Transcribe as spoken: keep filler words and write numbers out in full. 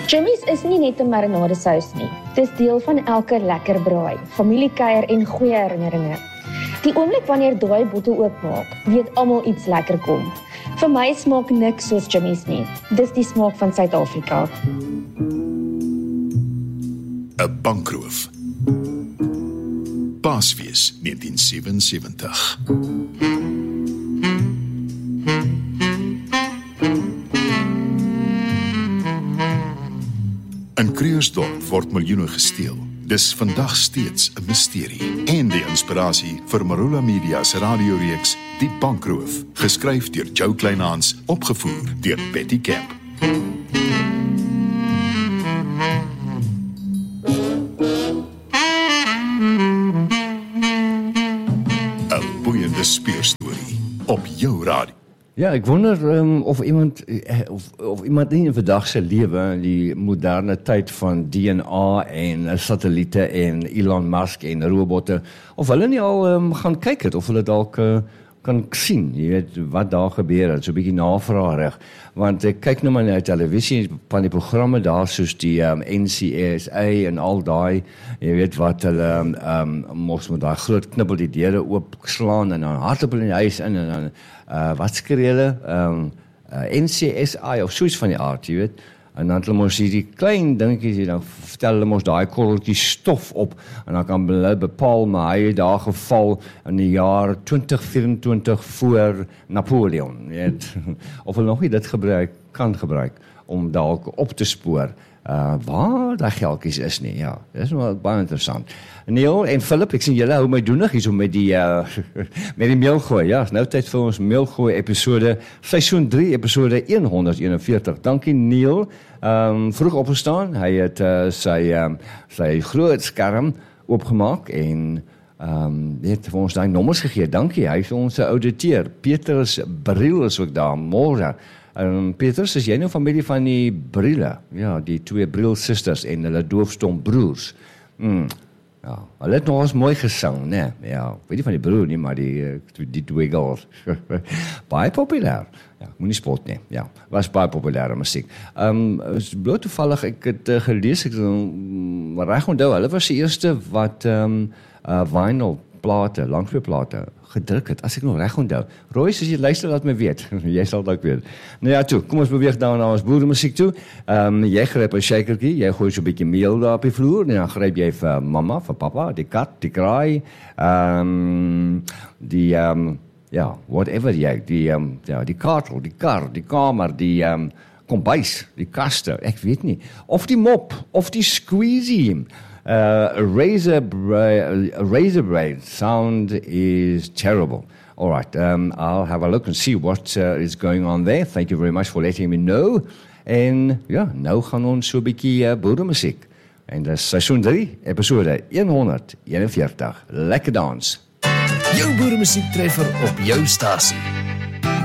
Jimmy's is nie net 'n marinadesous nie. Dis deel van elke lekker braai, familiekuier en goeie herinneringe. Die oomblik wanneer daai bottel oopmaak, weet almal iets lekker kom. Vir my smaak niks soos Jimmy's nie. Dis die smaak van Suid-Afrika. 'n Bankroof. Paasfees negentien sewensewentig. In Krugersdorp word miljoene gesteel. Dis vandag steeds 'n misterie. En die inspirasie vir Marula Media se radioreeks Die Bankroof, geskryf deur Joe Kleinhans, opgevoer deur Betty Camp. 'n boeiende speurstorie op jou radio. Ja, ek wonder um, of iemand of, of iemand nie in vandag se lewe in die moderne tyd van D N A en satelliete en Elon Musk en robotte, of hulle nie al um, gaan kyk het, of hulle dalk uh, kan sien, jy weet, wat daar gebeur het, so 'n bietjie navraag reg, want ek kyk nou maar na televisie, van die programme daar, soos die um, N C S A en al daai, jy weet wat hulle, um, um, mos met daai groot knippel die deure oopslaan, en dan hardloop hulle in die huis in, en dan, uh, wat skree hulle, um, uh, N C S I, of soos van die aard, jy weet, en dan het hulle mos hierdie klein dingetjies, dan vertel hulle mos daai korreltjie stof op, en dan kan hulle bepaal, maar hy het daar geval in die jaar twintig vyf-en-twintig voor Napoleon, weet, of hulle nog nie dit gebruik, kan gebruik, om dalk op te spoor, uh, waar die geldjies is nie, ja, dit is wel baie interessant. Neil en Philip, ek sien julle hou my doenig hier so met die, uh, met die meelgooi, ja, is nou tyd vir ons meelgooi episode, seisoen drie, episode honderdeenenveertig. Dankie Neil, um, vroeg opgestaan, hy het uh, sy, um, sy groot skerm oopgemaak en um, het vir ons die nommers gegee, dankie, hy is ons auditeur, Petrus Briel is ook daar, môre. Um, Petrus, is jy nou familie van die Briele? Ja, die twee Briel sisters en hulle doofstom broers. Hmm. Ja, hulle het nog eens mooi gesing, né? Ja, ek weet nie van die broer nie, maar die, die twee girls. Baie populair. Ja, moet nie spot nie. Ja, was baie populaire musiek. Um, bloot toevallig, ek het uh, gelees, ek um, reg onthou, hulle was die eerste wat um, uh, vinyl plate, langspeelplate gedruk het, as ek nog reg onthou. Royce, as jy luister, laat my weet. Jy sal dalk weet. Nou ja, toe, kom ons beweeg dan na ons boeremusiek toe. Um, jy gryp 'n shakertjie, jy gooi so 'n bietjie meel daar op die vloer, en dan gryp jy vir mamma, vir papa, die kat, die kraai, um, die, um, ja, whatever jy, die, um, ja, die kaartel, die kar, die kamer, die, um, kombuis, die kaste, ek weet nie, of die mop, of die squeezie. Uh, a razor, bra- a razor blade sound is terrible. All right, um, I'll have a look and see what uh, is going on there. Thank you very much for letting me know. En ja, nou gaan ons so 'n bietjie uh, boeremusiek. En dis seisoen drie, episode honderdeenenveertig. Lekker dans. Jou boeremusiek treffer op jou stasie.